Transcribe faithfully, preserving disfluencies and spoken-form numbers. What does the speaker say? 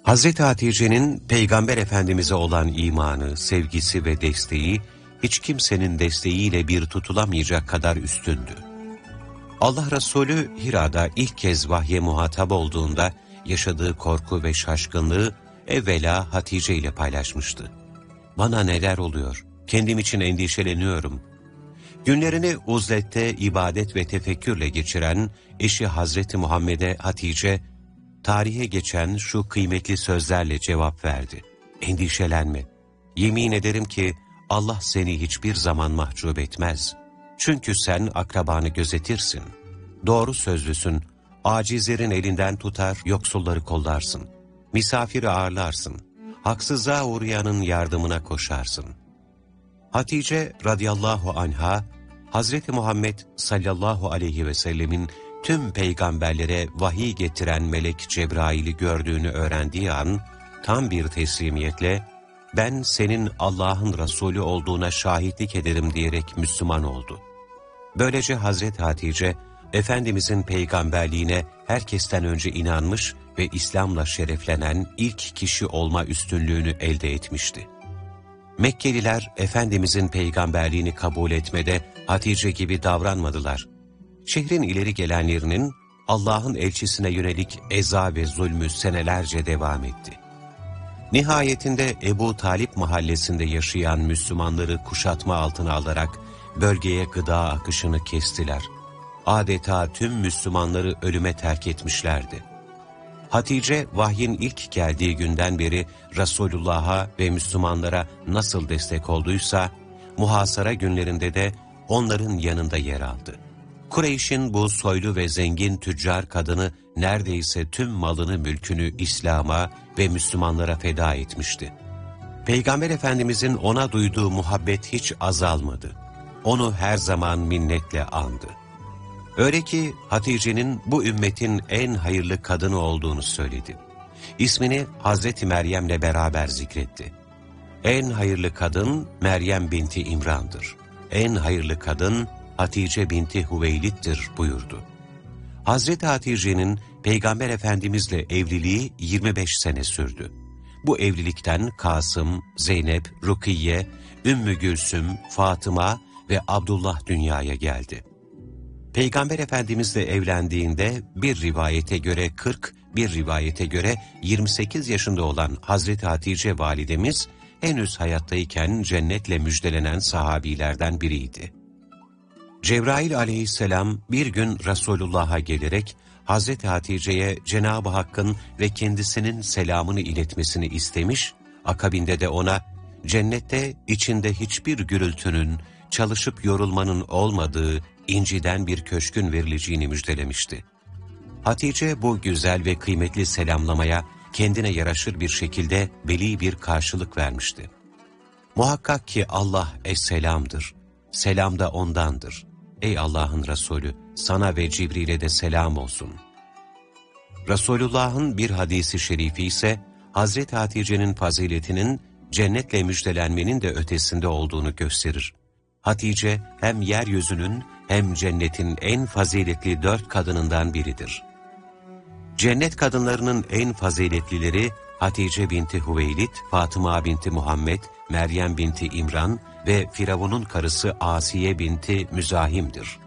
Hazreti Hatice'nin Peygamber Efendimiz'e olan imanı, sevgisi ve desteği, hiç kimsenin desteğiyle bir tutulamayacak kadar üstündü. Allah Resulü Hira'da ilk kez vahye muhatap olduğunda yaşadığı korku ve şaşkınlığı evvela Hatice ile paylaşmıştı. "Bana neler oluyor? Kendim için endişeleniyorum." Günlerini uzlette ibadet ve tefekkürle geçiren eşi Hazreti Muhammed'e Hatice, tarihe geçen şu kıymetli sözlerle cevap verdi. "Endişelenme. Yemin ederim ki Allah seni hiçbir zaman mahcup etmez. Çünkü sen akrabanı gözetirsin. Doğru sözlüsün. Acizlerin elinden tutar, yoksulları kollarsın. Misafiri ağırlarsın. Haksıza uğrayanın yardımına koşarsın." Hatice radıyallahu anha, Hazreti Muhammed sallallahu aleyhi ve sellemin tüm peygamberlere vahiy getiren melek Cebrail'i gördüğünü öğrendiği an, tam bir teslimiyetle, "Ben senin Allah'ın Resulü olduğuna şahitlik ederim" diyerek Müslüman oldu. Böylece Hazreti Hatice, Efendimizin peygamberliğine herkesten önce inanmış ve İslam'la şereflenen ilk kişi olma üstünlüğünü elde etmişti. Mekkeliler Efendimizin peygamberliğini kabul etmede Hatice gibi davranmadılar. Şehrin ileri gelenlerinin Allah'ın elçisine yönelik eza ve zulmü senelerce devam etti. Nihayetinde Ebu Talip mahallesinde yaşayan Müslümanları kuşatma altına alarak bölgeye gıda akışını kestiler. Adeta tüm Müslümanları ölüme terk etmişlerdi. Hatice, vahyin ilk geldiği günden beri Resulullah'a ve Müslümanlara nasıl destek olduysa, muhasara günlerinde de onların yanında yer aldı. Kureyş'in bu soylu ve zengin tüccar kadını neredeyse tüm malını mülkünü İslam'a ve Müslümanlara feda etmişti. Peygamber Efendimizin ona duyduğu muhabbet hiç azalmadı. Onu her zaman minnetle andı. Öyle ki Hatice'nin bu ümmetin en hayırlı kadını olduğunu söyledi. İsmini Hazreti Meryem'le beraber zikretti. En hayırlı kadın Meryem binti İmran'dır. En hayırlı kadın Hatice binti Hüveylid'dir buyurdu. Hazreti Hatice'nin Peygamber Efendimizle evliliği yirmi beş sene sürdü. Bu evlilikten Kasım, Zeynep, Rukiye, Ümmü Gülsüm, Fatıma ve Abdullah dünyaya geldi. Peygamber Efendimizle evlendiğinde bir rivayete göre kırk, bir rivayete göre yirmi sekiz yaşında olan Hazreti Hatice validemiz henüz hayattayken cennetle müjdelenen sahabilerden biriydi. Cebrail aleyhisselam bir gün Resulullah'a gelerek Hazreti Hatice'ye Cenab-ı Hakk'ın ve kendisinin selamını iletmesini istemiş, akabinde de ona cennette içinde hiçbir gürültünün, çalışıp yorulmanın olmadığı inciden bir köşkün verileceğini müjdelemişti. Hatice bu güzel ve kıymetli selamlamaya kendine yaraşır bir şekilde veli bir karşılık vermişti. "Muhakkak ki Allah es-selam'dır, selam da ondandır. Ey Allah'ın Resulü, sana ve Cibril'e de selam olsun." Resulullah'ın bir hadisi şerifi ise Hazreti Hatice'nin faziletinin cennetle müjdelenmenin de ötesinde olduğunu gösterir. Hatice hem yeryüzünün hem cennetin en faziletli dört kadınından biridir. Cennet kadınlarının en faziletlileri Hatice binti Hüveylid, Fatıma binti Muhammed, Meryem binti İmran ve Firavun'un karısı Asiye binti Müzahim'dir.